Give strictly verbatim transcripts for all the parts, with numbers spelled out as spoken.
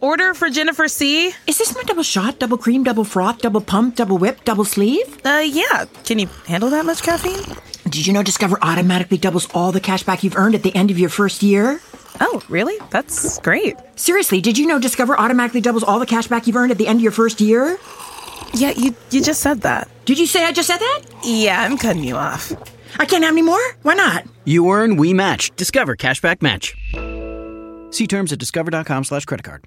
order for Jennifer C. Is this my double shot, double cream, double froth, double pump, double whip, double sleeve? Uh, yeah. Can you handle that much caffeine? Did you know Discover automatically doubles all the cash back you've earned at the end of your first year? Oh, really? That's great. Seriously, did you know Discover automatically doubles all the cash back you've earned at the end of your first year? Yeah, you you just said that. Did you say I just said that? Yeah, I'm cutting you off. I can't have any more? Why not? You earn, we match. Discover Cashback Match. See terms at discover.com slash credit card.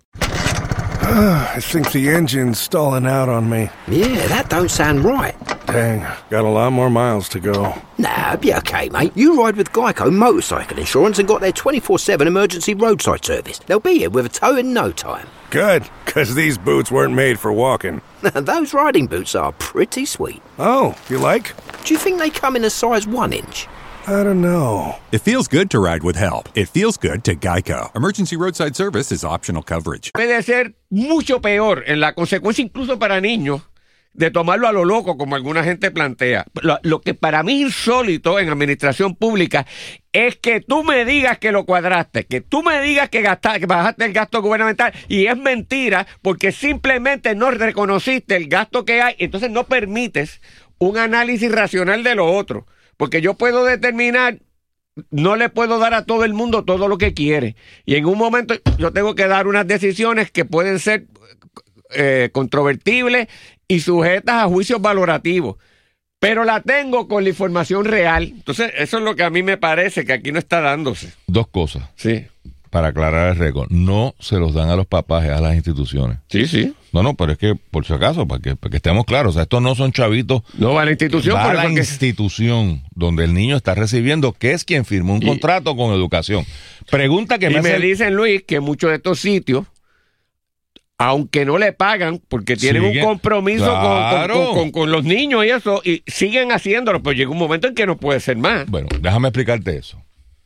I think the engine's stalling out on me. Yeah, that don't sound right. Dang, got a lot more miles to go. Nah, be okay, mate. You ride with Geico Motorcycle Insurance and got their twenty-four seven emergency roadside service. They'll be here with a tow in no time. Good, because these boots weren't made for walking. Those riding boots are pretty sweet. Oh, you like? Do you think they come in a size one inch? I don't know. It feels good to ride with help. It feels good to Geico. Emergency roadside service is optional coverage. Puede ser mucho peor en la consecuencia incluso para niños de tomarlo a lo loco como alguna gente plantea. Lo, lo que para mí es insólito en administración pública es que tú me digas que lo cuadraste, que tú me digas que, gastaste, que bajaste el gasto gubernamental y es mentira porque simplemente no reconociste el gasto que hay, entonces no permites un análisis racional de lo otro. Porque yo puedo determinar, no le puedo dar a todo el mundo todo lo que quiere. Y en un momento yo tengo que dar unas decisiones que pueden ser eh, controvertibles y sujetas a juicios valorativos. Pero la tengo con la información real. Entonces, eso es lo que a mí me parece que aquí no está dándose. Dos cosas. Sí. Para aclarar el récord. No se los dan a los papás, a las instituciones. Sí, sí. No, no, pero es que, por si acaso, para que, para que estemos claros, o sea, estos no son chavitos. No, va a la institución. Va por a la eso que... institución donde el niño está recibiendo, que es quien firmó un y... contrato con educación. Pregunta que y me me hace... dicen, Luis, que muchos de estos sitios, aunque no le pagan, porque tienen siguen, un compromiso claro. con, con, con, con los niños y eso, y siguen haciéndolo, pero llega un momento en que no puede ser más. Bueno, déjame explicarte eso.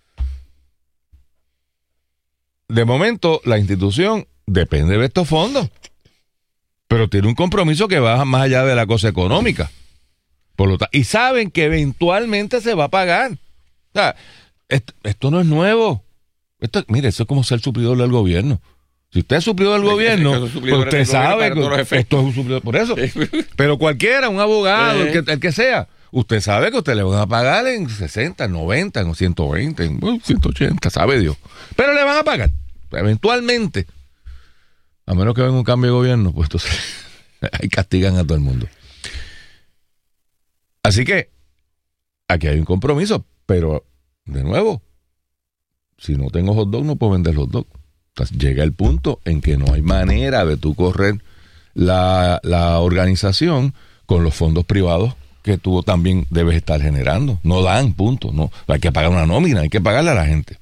De momento, la institución depende de estos fondos, pero tiene un compromiso que va más allá de la cosa económica. Por lo tanto, y saben que eventualmente se va a pagar. O sea, esto, esto no es nuevo. Esto, mire, eso es como ser suplidor del gobierno. Si usted es suplidor del gobierno, pues usted sabe que esto es un suplidor. Por eso. Pero cualquiera, un abogado, el que, el que sea, usted sabe que usted le van a pagar en sesenta, noventa, en ciento veinte, en ciento ochenta, sabe Dios. Pero le van a pagar. Eventualmente, a menos que venga un cambio de gobierno, pues entonces ahí castigan a todo el mundo. Así que aquí hay un compromiso, pero de nuevo, si no tengo hot dog no puedo vender hot dog. Entonces llega el punto en que no hay manera de tú correr la, la organización con los fondos privados que tú también debes estar generando. No dan, punto. No, hay que pagar una nómina, hay que pagarle a la gente.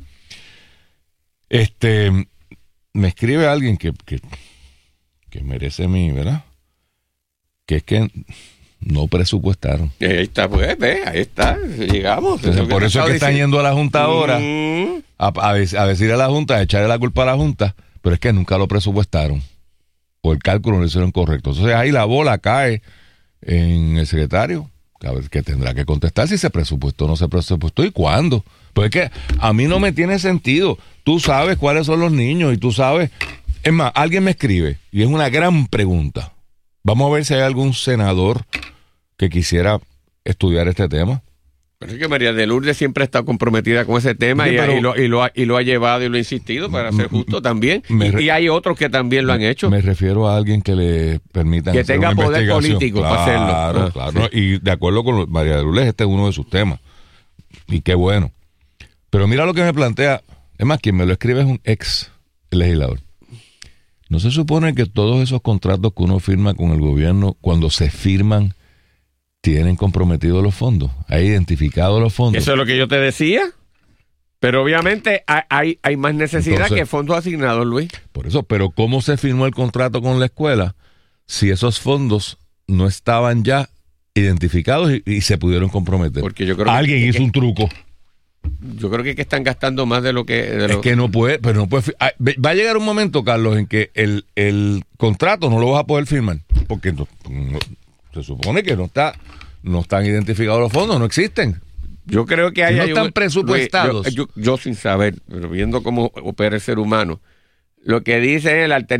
Este, me escribe alguien que, que, que merece mi, ¿verdad? Que es que no presupuestaron. Ahí está, pues, ve, ahí está, llegamos. Entonces, por eso es que están yendo a la Junta ahora mm. a, a, a decirle a la Junta, a echarle la culpa a la Junta, pero es que nunca lo presupuestaron. O el cálculo no lo hicieron correcto. Entonces ahí la bola cae en el secretario, que tendrá que contestar si se presupuestó o no se presupuestó y cuándo. Pues es que a mí no me tiene sentido. Tú sabes cuáles son los niños y tú sabes. Es más, alguien me escribe y es una gran pregunta. Vamos a ver si hay algún senador que quisiera estudiar este tema. Pero es que María de Lourdes siempre ha estado comprometida con ese tema sí, y, y, lo, y, lo ha, y lo ha llevado y lo ha insistido para ser justo también. Y, y hay otros que también lo han hecho. Me refiero a alguien que le permitan que hacer tenga una poder político claro, para hacerlo. Claro, claro. Sí. Y de acuerdo con María de Lourdes, este es uno de sus temas. Y qué bueno. Pero mira lo que me plantea. Es más, quien me lo escribe es un ex legislador. ¿No se supone que todos esos contratos que uno firma con el gobierno, cuando se firman, tienen comprometidos los fondos? ¿Hay identificado los fondos? Eso es lo que yo te decía. Pero obviamente hay, hay, hay más necesidad Entonces, que fondos asignados, Luis. Por eso, pero ¿cómo se firmó el contrato con la escuela si esos fondos no estaban ya identificados y, y se pudieron comprometer? Porque yo creo Alguien que, hizo que, un truco. Yo creo que, que están gastando más de lo que... De es lo... que no puede, pero no puede... Va a llegar un momento, Carlos, en que el, el contrato no lo vas a poder firmar. Porque no, no, se supone que no está no están identificados los fondos, no existen. Yo creo que hay... No hay están un, presupuestados. Yo, yo, yo sin saber, pero viendo cómo opera el ser humano, lo que dice el alternativa